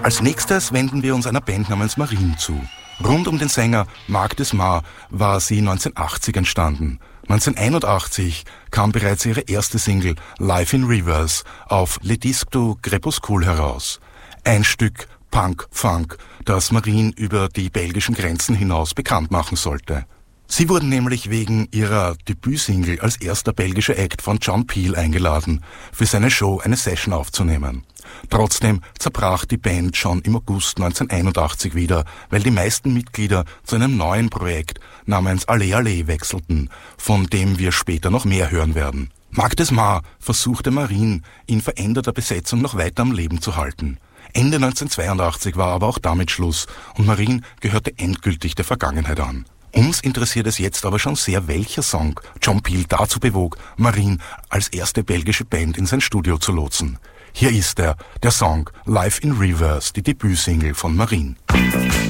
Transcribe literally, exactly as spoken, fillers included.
Als nächstes wenden wir uns einer Band namens Marine zu. Rund um den Sänger Marc Desmar war sie neunzehnhundertachtzig entstanden. neunzehnhunderteinundachtzig kam bereits ihre erste Single Life in Reverse auf Le Disque du Crépuscule heraus. Ein Stück Punk-Funk, das Marine über die belgischen Grenzen hinaus bekannt machen sollte. Sie wurden nämlich wegen ihrer Debütsingle als erster belgischer Act von John Peel eingeladen, für seine Show eine Session aufzunehmen. Trotzdem zerbrach die Band schon im August neunzehnhunderteinundachtzig wieder, weil die meisten Mitglieder zu einem neuen Projekt namens Allez Allez wechselten, von dem wir später noch mehr hören werden. Marc Desmar versuchte Marine in veränderter Besetzung noch weiter am Leben zu halten. Ende neunzehnhundertzweiundachtzig war aber auch damit Schluss und Marine gehörte endgültig der Vergangenheit an. Uns interessiert es jetzt aber schon sehr, welcher Song John Peel dazu bewog, Marine als erste belgische Band in sein Studio zu lotsen. Hier ist er, der Song Life in Reverse, die Debütsingle von Marine.